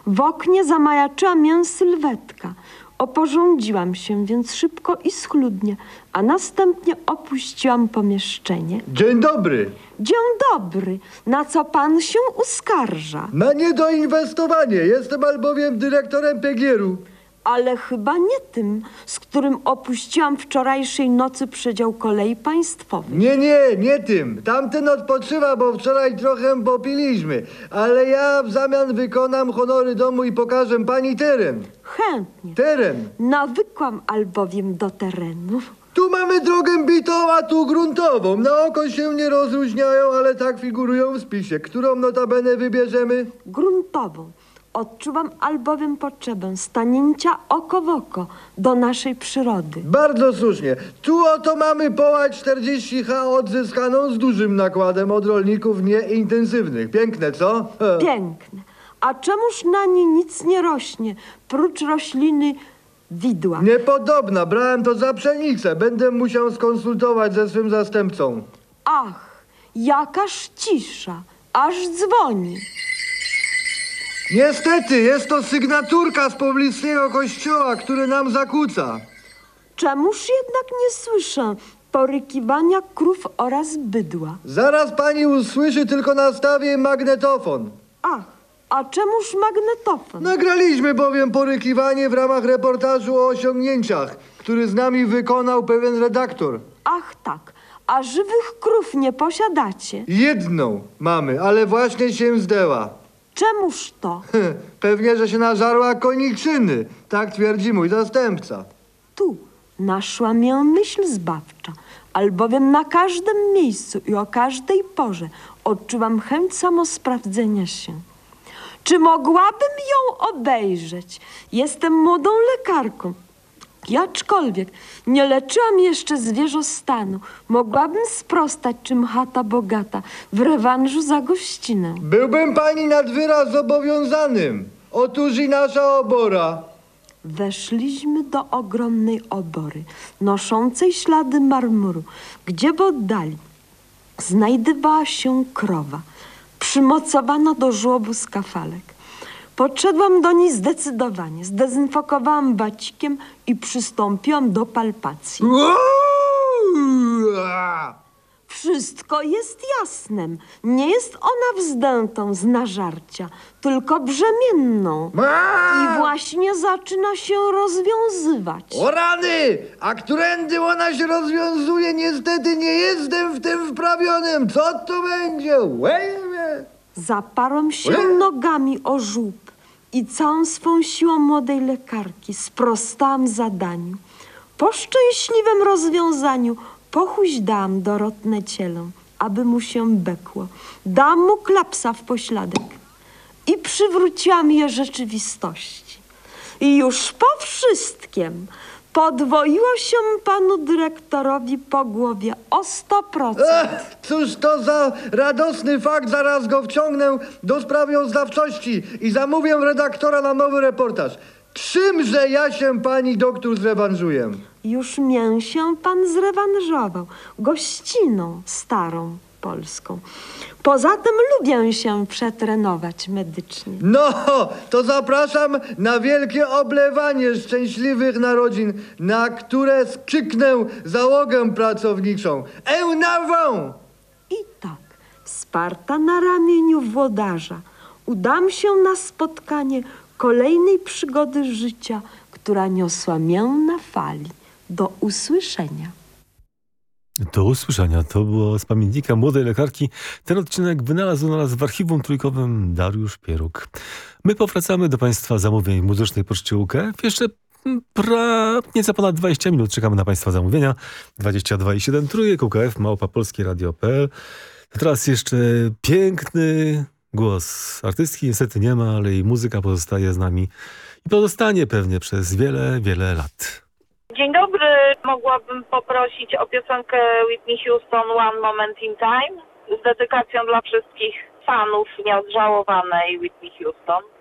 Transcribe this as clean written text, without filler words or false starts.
W oknie zamajaczyła mię sylwetka. Oporządziłam się więc szybko i schludnie, a następnie opuściłam pomieszczenie. Dzień dobry. Dzień dobry. Na co pan się uskarża? Na niedoinwestowanie. Jestem albowiem dyrektorem PGR-u. Ale chyba nie tym, z którym opuściłam wczorajszej nocy przedział kolei państwowej. Nie tym. Tamten odpoczywa, bo wczoraj trochę popiliśmy. Ale ja w zamian wykonam honory domu i pokażę pani teren. Chętnie. Teren. Nawykłam albowiem do terenu. Tu mamy drogę bitą, a tu gruntową. Na oko się nie rozróżniają, ale tak figurują w spisie. Którą notabene wybierzemy? Gruntową. Odczuwam albowiem potrzebę stanięcia oko w oko do naszej przyrody. Bardzo słusznie. Tu oto mamy połać 40 ha odzyskaną z dużym nakładem od rolników nieintensywnych. Piękne, co? Piękne. A czemuż na niej nic nie rośnie, prócz rośliny widła? Niepodobna. Brałem to za pszenicę. Będę musiał skonsultować ze swym zastępcą. Ach, jakaż cisza, aż dzwoni. Niestety, jest to sygnaturka z pobliskiego kościoła, który nam zakłóca. Czemuż jednak nie słyszę porykiwania krów oraz bydła? Zaraz pani usłyszy, tylko nastawię magnetofon. Ach, a czemuż magnetofon? Nagraliśmy bowiem porykiwanie w ramach reportażu o osiągnięciach, który z nami wykonał pewien redaktor. Ach tak, a żywych krów nie posiadacie? Jedną mamy, ale właśnie się zdęła. Czemuż to? Pewnie, że się nażarła koniczyny. Tak twierdzi mój zastępca. Tu naszła mię myśl zbawcza, albowiem na każdym miejscu i o każdej porze odczuwam chęć samosprawdzenia się. Czy mogłabym ją obejrzeć? Jestem młodą lekarką. I aczkolwiek nie leczyłam jeszcze zwierzostanu, mogłabym sprostać, czym chata bogata w rewanżu za gościnę. Byłbym pani nad wyraz zobowiązanym. Otóż i nasza obora. Weszliśmy do ogromnej obory, noszącej ślady marmuru, gdzie w oddali znajdowała się krowa, przymocowana do żłobu z kafalek. Podszedłam do niej zdecydowanie, zdezynfekowałam bacikiem i przystąpiłam do palpacji. Wszystko jest jasnem. Nie jest ona wzdętą z nażarcia, tylko brzemienną. I właśnie zaczyna się rozwiązywać. O rany! A którędy ona się rozwiązuje? Niestety nie jestem w tym wprawionym. Co to będzie? Łejmie! Zaparłam się nogami o żółb i całą swą siłą młodej lekarki sprostałam zadaniu. Po szczęśliwym rozwiązaniu pochuźdałam Dorotne cielę, aby mu się bekło. Dałam mu klapsa w pośladek i przywróciłam je rzeczywistości. I już po wszystkim podwoiło się panu dyrektorowi po głowie o 100%. Cóż to za radosny fakt, zaraz go wciągnę do sprawozdawczości i zamówię redaktora na nowy reportaż. Czymże ja się pani doktor zrewanżuję? Już mię się pan zrewanżował gościną starą polską. Poza tym lubię się przetrenować medycznie. No, to zapraszam na wielkie oblewanie szczęśliwych narodzin, na które skrzyknę załogę pracowniczą. En avant! I tak, wsparta na ramieniu włodarza, udam się na spotkanie kolejnej przygody życia, która niosła mię na fali. Do usłyszenia. Do usłyszenia. To było z pamiętnika młodej lekarki. Ten odcinek wynalazł nas w archiwum trójkowym Dariusz Pieruk. My powracamy do państwa zamówień w muzycznej poczcie UKF. Jeszcze nieco ponad 20 minut czekamy na państwa zamówienia. 22,7 trójek UKF @polskieradio.pl. Teraz jeszcze piękny głos artystki. Niestety nie ma, ale jej muzyka pozostaje z nami i pozostanie pewnie przez wiele, wiele lat. Dzień dobry, mogłabym poprosić o piosenkę Whitney Houston One Moment in Time z dedykacją dla wszystkich fanów nieodżałowanej Whitney Houston.